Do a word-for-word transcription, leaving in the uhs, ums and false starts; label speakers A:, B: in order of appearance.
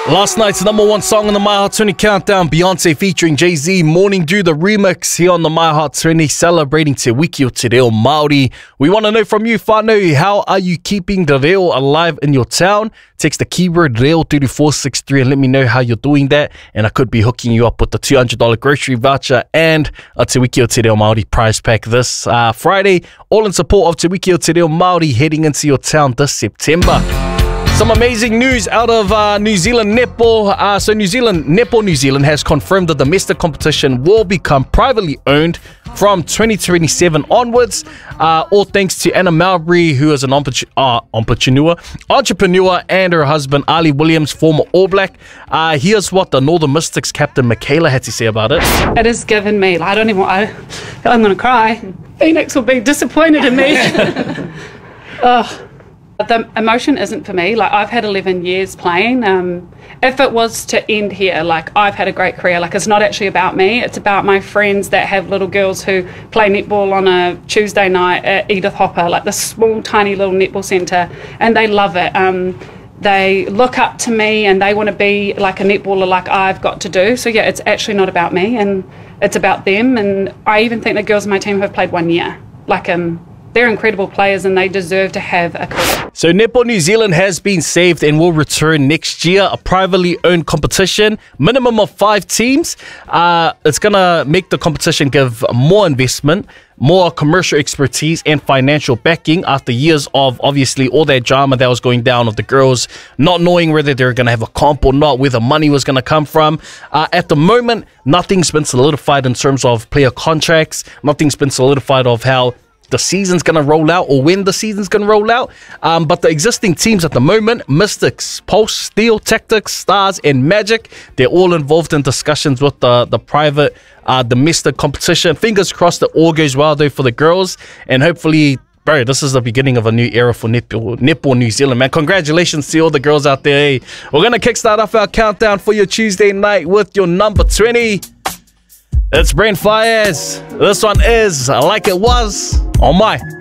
A: Last night's number one song on the My Hot twenty Countdown, Beyonce featuring Jay-Z, Morning Dew, the remix here on the My Hot twenty, celebrating Te Wiki o Te Reo Māori. We want to know from you, whānau, how are you keeping the reo alive in your town? Text the keyword reo three four six three and let me know how you're doing that. And I could be hooking you up with the two hundred dollars grocery voucher and a Te Wiki o Te Reo Māori prize pack this uh, Friday, all in support of Te Wiki o Te Reo Māori heading into your town this September. Some amazing news out of uh, New Zealand netball. Uh, so New Zealand Netball New Zealand has confirmed the domestic competition will become privately owned from twenty twenty-seven onwards. Uh, all thanks to Anna Malbury, who is an uh, entrepreneur, entrepreneur, and her husband Ali Williams, former All Black. Uh, here's what the Northern Mystics captain Michaela had to say about it.
B: It has given me, I don't even, I, I'm going to cry. Phoenix will be disappointed in me. Oh. The emotion isn't for me. Like, I've had eleven years playing. Um, if it was to end here, like, I've had a great career. Like, it's not actually about me. It's about my friends that have little girls who play netball on a Tuesday night at Edith Hopper, like the small, tiny little netball centre, and they love it. Um, they look up to me and they want to be like a netballer like I've got to do. So, yeah, it's actually not about me and it's about them. And I even think the girls on my team have played one year. Like, um, they're incredible players and they deserve to have a career.
A: So Netball New Zealand has been saved and will return next year, a privately owned competition, minimum of five teams. Uh, it's going to make the competition give more investment, more commercial expertise and financial backing after years of obviously all that drama that was going down of the girls not knowing whether they're going to have a comp or not, where the money was going to come from. Uh, at the moment, nothing's been solidified in terms of player contracts. Nothing's been solidified of how the season's going to roll out or when the season's going to roll out. Um, but the existing teams at the moment, Mystics, Pulse, Steel, Tactics, Stars and Magic, they're all involved in discussions with the, the private uh, domestic competition. Fingers crossed that all goes well though for the girls, and hopefully, bro, this is the beginning of a new era for Netball, Netball New Zealand, man. Congratulations to all the girls out there. Hey, we're going to kickstart off our countdown for your Tuesday night with your number twenty. It's Brent Faiyaz. This one is Like It Was on my